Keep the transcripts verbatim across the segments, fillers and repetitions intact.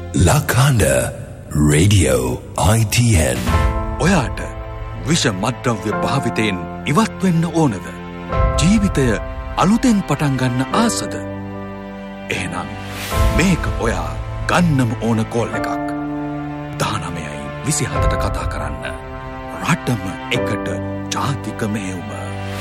Lakanda Radio I T N. ඔයාට විෂ මද්ද්‍රව්‍ය භාවිතයෙන් ඉවත් වෙන්න ඕනද? ජීවිතය අලුතෙන් පටන් ගන්න ආසද? එහෙනම් මේක ඔයා ගන්නම ඕන කෝල් එකක්. දහනවයයි විසිහතට කතා කරන්න. රටම එකට ජාතික මෙහෙයුම.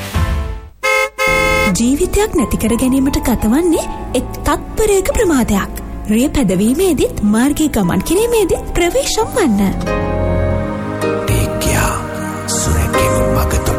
ජීවිතයක් නැති කර ගැනීමට ගතවන්නේ එක් තත්පරයක ප්‍රමාදයක්. රිය පැදවීමේදීත් මාර්ගයේ ගමන් කිරීමේදීත් ප්‍රවේශම් වන්න. ටේකියා සුරකින් මගතොට.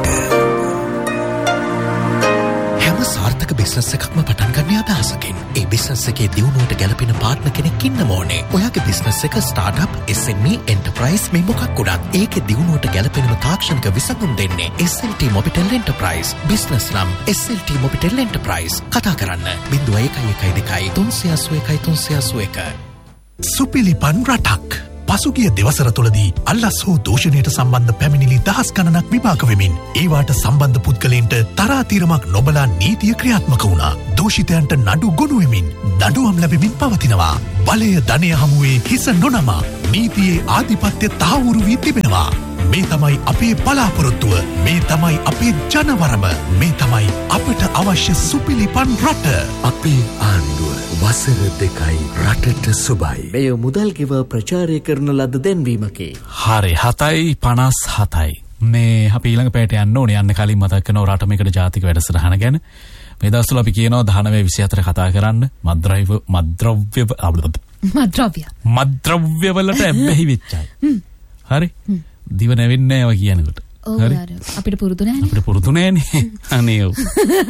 හැම සාර්ථක බිස්නස් එකක්ම පටන් ගන්න අදහසකින් ඒ බිස්නස් එකේ දියුණුවට ගැලපෙන පාර්ට්නර් කෙනෙක් ඉන්න ඕනේ. ඔයාගේ බිස්නස් එක ස්ටාර්ට්අප්, එස් එම් ඊ, එන්ටර්ප්‍රයිස් මේ මොකක් වුණත් ඒකේ දියුණුවට ගැලපෙනම තාක්ෂණික විසඳුම් දෙන්නේ S L T Mobitel Enterprise. Business නම් S L T Mobitel Enterprise. කතා කරන්න zero one one one two three zero one one three zero one. සුපිලිපන් රටක්. පසුගිය දෙවසර තුළදී අල්ලස් හෝ දෝෂණයට සම්බන්ධ පැමිණිලි දහස් ගණනක් විභාග වෙමින් ඒවාට සම්බන්ධ පුද්ගලයන්ට තරාතිරමක් නොබලා නීතිය ක්‍රියාත්මක වුණා. දෝෂිතයන්ට නඩු ගොනු වෙමින් දඬුවම් ලැබෙමින් පවතිනවා. බලය ධනය හමුවේ හිස නොනමා නීතියේ ආධිපත්‍ය තහවුරු වී තිබෙනවා. මේ තමයි අපේ බලාපොරොත්තුව. මේ තමයි අපේ ජනවරම. මේ තමයි අපට අවශ්‍ය සුපිලිපන් රට. අපේ ආණ්ඩුව වසර දෙකයි රටට සුබයි. මෙය මුදල් ගෙව ප්‍රචාරය කරන ලද දැන්වීමකි. හරි හතයි පනස් හතයි. මේ අපි ඊළඟ පැයට යන්න ඕනේ. යන්න කලින් මතක් කරනවා රටමේකට ජාතික වැඩසටහන ගැන. මේ දවස්වල අපි කියනවා දහනවය විසිහතර කතා කරන්න. මද්ද්‍රව්‍ය මද්ද්‍රව්‍ය මද්ද්‍රව්‍ය මද්ද්‍රව්‍ය වලට ඇබ්බැහි වෙච්චයි. හරි. දිව නැවෙන්නේ නැහැ ඔය කියනකොට. හරි. අපිට පුරුදු නැහැනේ. අපිට පුරුදු නැහැනේ. අනේ ඔව්.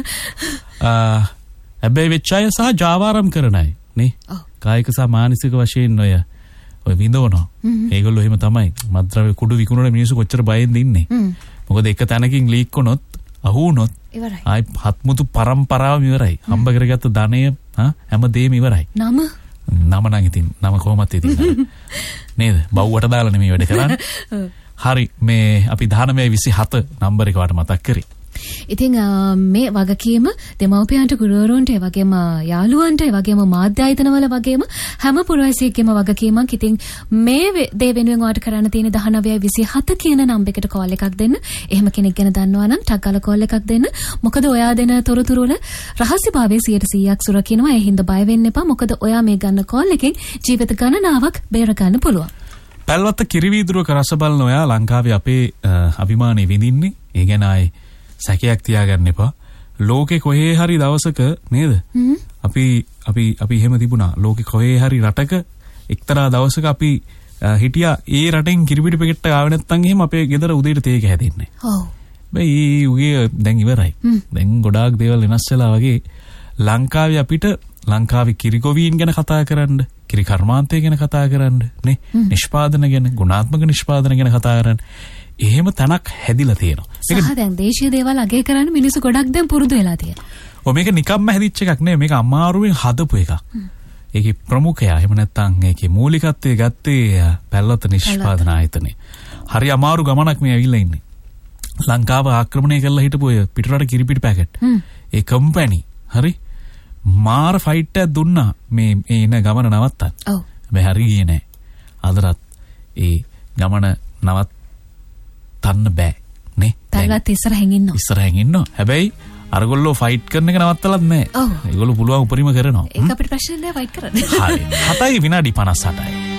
ආ හැබැයි වෙච්ච අය සහ ජාවාරම් කරන අය නේ. කායික සහ මානසික වශයෙන් ඔය ඔය විඳවනවා. ඒගොල්ලෝ එහෙම තමයි. මද්ද්‍රව්‍ය කුඩු විකුණන මිනිස්සු කොච්චර බයෙන්ද ඉන්නේ. මොකද එක තැනකින් ලීක් වුණොත් අහු වුණොත් ඉවරයි. ආයි හත්මුතු පරම්පරාවම ඉවරයි. හම්බ කරගත්ත ධනය හැමදේම ඉවරයි. නම නම නම් ඉතින් නම කොහොමද ඉතින් නේද? බව්වට දාලා නෙමෙයි වැඩ කරන්නේ. හරි මේ අපි දහනවය විසිහත නම්බර එක වට මතක් කරේ. ඉතින් මේ වගකීම දෙමව්පියන්ට, ගුරුවරුන්ට, ඒ වගේම යාළුවන්ට, ඒ වගේම මාධ්‍ය ආයතනවල වගේම හැම පුරවැසියෙක්ගේම වගකීමක්. ඉතින් මේ දේ වෙනුවෙන් ඔයාලට කරන්න තියෙන දහනවය විසිහත කියන නම්බර එකට කෝල් එකක් දෙන්න. එහෙම කෙනෙක් ගැන දන්නවා නම් ටක් ගාලා කෝල් එකක් දෙන්න. මොකද ඔයා දෙන තොරතුරු වල රහස්‍යභාවය සියයට සීයක් සුරකිනවා. ඒ හින්දා බය වෙන්න එපා. මොකද ඔයා මේ ගන්න කෝල් එකෙන් ජීවිත ගණනාවක් බේර ගන්න පුළුවන්. පැල්වත්ත කිරිවීදුරුවක රස බලන ඔයා ලංකාවේ අපේ අභිමානෙ විඳින්නේ. ඒ ගැන ආයේ සැකයක් තියාගන්න එපා. ලෝකේ කොහේ හරි දවසක නේද? අපි අපි අපි එහෙම තිබුණා. ලෝකේ කොහේ හරි රටක එක්තරා දවසක අපි හිටියා ඒ රටෙන් කිරිපිටි පැකට් එක ආවේ නැත්නම් එහෙම අපේ ගෙදර උදේට තේ එක හැදෙන්නේ. ඔව්. බෑ ඌගේ දැන් ඉවරයි. දැන් ගොඩාක් දේවල් වෙනස් වෙලා වගේ ලංකාවේ අපිට ලංකාවේ කිරිගොවීන් ගැන කතා කරන්න, කිරි කර්මාන්තය ගැන කතා කරන්න, නේ? නිෂ්පාදන ගැන, ගුණාත්මක නිෂ්පාදන ගැන කතා කරන්න. එහෙම තනක් හැදිලා තියෙනවා. සහ දැන් දේශීය දේවල් අගය කරන්න මිනිස්සු ගොඩක් දැන් පුරුදු වෙලා තියෙනවා. ඔය මේක නිකම්ම හැදිච්ච එකක් නෙවෙයි. මේක අමාරුවෙන් හදපු එකක්. ඒකේ ප්‍රමුඛයා එහෙම නැත්නම් ඒකේ මූලිකත්වයේ ගත්තේ පැල්වත්ත නිෂ්පාදන ආයතනය. හරි අමාරු ගමනක් මේ ඇවිල්ලා ඉන්නේ. ලංකාව ආක්‍රමණය කරලා හිටපු ඔය පිටරට කිරිපිටි පැකට්. ඒ කම්පැනි හරි මාර ෆයිට් එකක් දුන්නා මේ එන ගමන නවත්තන්න. ඔව්. හැබැයි හරි ගියේ නෑ. අදටත් ඒ ගමන නවත් තන්න බෑ නේ. තවත් ඉස්සරහින් ඉන්නවා. ඉස්සරහින් ඉන්නවා. හැබැයි අරගොල්ලෝ ෆයිට් කරන එක නවත්තලත් නෑ. ඒගොල්ලෝ පුළුවන් උපරිම කරනවා. ඒක අපිට ප්‍රශ්න නෑ ෆයිට් කරන්න. හරි. හතයි විනාඩි පනස් අටයි.